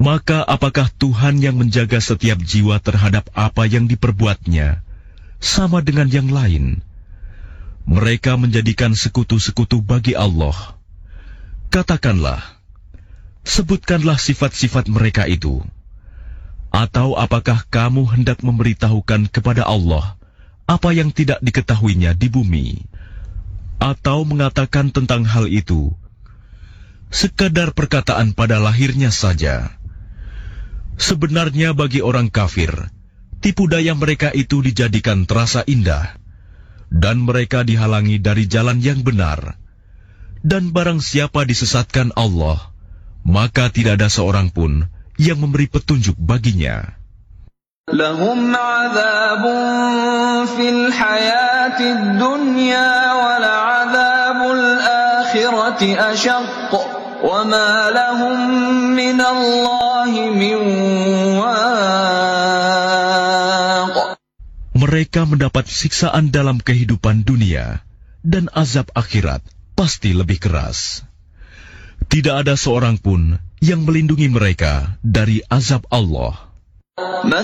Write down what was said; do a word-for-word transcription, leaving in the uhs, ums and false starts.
Maka apakah Tuhan yang menjaga setiap jiwa terhadap apa yang diperbuatnya sama dengan yang lain? Mereka menjadikan sekutu-sekutu bagi Allah. Katakanlah, sebutkanlah sifat-sifat mereka itu. Atau apakah kamu hendak memberitahukan kepada Allah apa yang tidak diketahuinya di bumi? Atau mengatakan tentang hal itu sekadar perkataan pada lahirnya saja? Sebenarnya bagi orang kafir, tipu daya mereka itu dijadikan terasa indah, dan mereka dihalangi dari jalan yang benar. Dan barang siapa disesatkan Allah, maka tidak ada seorang pun yang memberi petunjuk baginya. Lahum 'adzabun fil hayatid dunya wa la'adzabul akhirati asyaqq wa ma lahum minallahi min waq. Mereka mendapat siksaan dalam kehidupan dunia, dan azab akhirat pasti lebih keras. Tidak ada seorang pun yang melindungi mereka dari azab Allah.